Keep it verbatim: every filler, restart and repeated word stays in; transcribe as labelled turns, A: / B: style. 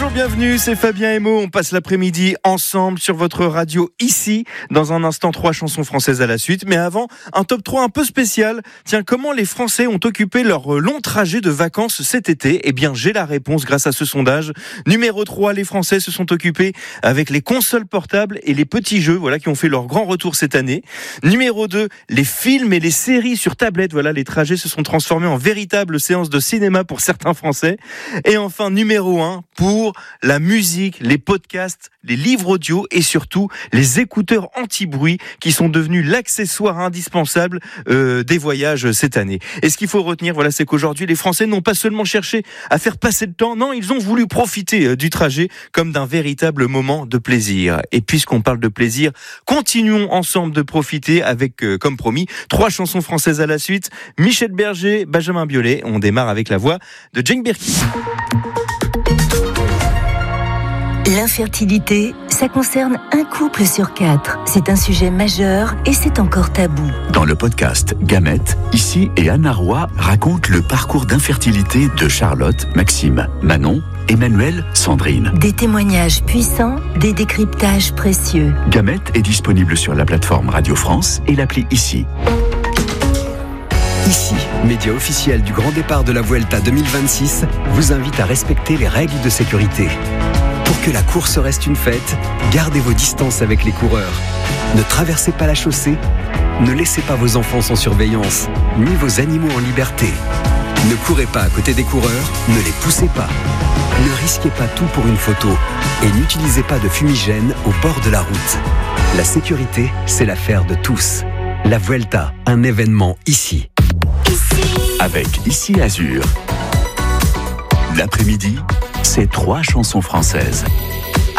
A: Bonjour, bienvenue, c'est Fabien et Mo. On passe l'après-midi ensemble sur votre radio ici. Dans un instant, trois chansons françaises à la suite. Mais avant, un top trois un peu spécial. Tiens, comment les Français ont occupé leur long trajet de vacances cet été ? Eh bien, j'ai la réponse grâce à ce sondage. Numéro trois, les Français se sont occupés avec les consoles portables et les petits jeux, voilà, qui ont fait leur grand retour cette année. Numéro deux, les films et les séries sur tablette. Voilà, les trajets se sont transformés en véritables séances de cinéma pour certains Français. Et enfin, numéro un, pour la musique, les podcasts, les livres audio et surtout les écouteurs anti-bruit qui sont devenus l'accessoire indispensable euh, des voyages cette année. Et ce qu'il faut retenir, voilà, c'est qu'aujourd'hui, les Français n'ont pas seulement cherché à faire passer le temps, non, ils ont voulu profiter euh, du trajet comme d'un véritable moment de plaisir. Et puisqu'on parle de plaisir, continuons ensemble de profiter avec, euh, comme promis, trois chansons françaises à la suite. Michel Berger, Benjamin Biolay. On démarre avec la voix de Jane Birkin.
B: L'infertilité, ça concerne un couple sur quatre. C'est un sujet majeur et c'est encore tabou.
C: Dans le podcast Gamètes, Ici et Anna Roy racontent le parcours d'infertilité de Charlotte, Maxime, Manon, Emmanuel, Sandrine.
B: Des témoignages puissants, des décryptages précieux.
C: Gamètes est disponible sur la plateforme Radio France et l'appli Ici.
D: Ici, média officiel du grand départ de la Vuelta deux mille vingt-six, vous invite à respecter les règles de sécurité. Pour que la course reste une fête, gardez vos distances avec les coureurs. Ne traversez pas la chaussée, ne laissez pas vos enfants sans surveillance, ni vos animaux en liberté. Ne courez pas à côté des coureurs, ne les poussez pas. Ne risquez pas tout pour une photo et n'utilisez pas de fumigène au bord de la route. La sécurité, c'est l'affaire de tous. La Vuelta, un événement ici.
C: Avec Ici Azur. L'après-midi, c'est trois chansons françaises.